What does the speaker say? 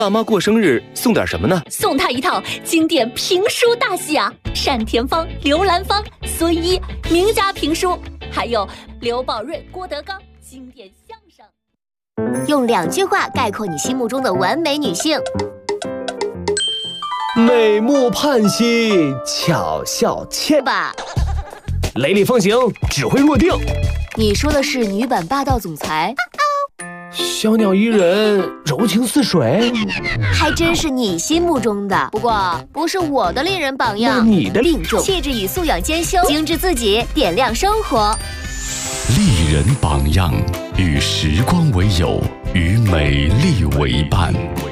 爸妈过生日送点什么呢？ 送他一套经典评书大戏啊，单田芳、刘兰芳、孙一名家评书，还有刘宝瑞、郭德纲经典相声。 用2句话概括你心目中的完美女性： 美目盼兮，巧笑倩吧。 雷厉风行，指挥若定。 你说的是女版霸道总裁？ 小鸟依人，柔情似水， 还真是你心目中的。不过不是我的丽人榜样。 那你的并重，气质与素养兼修，精致自己，点亮生活。 丽人榜样，与时光为友，与美丽为伴。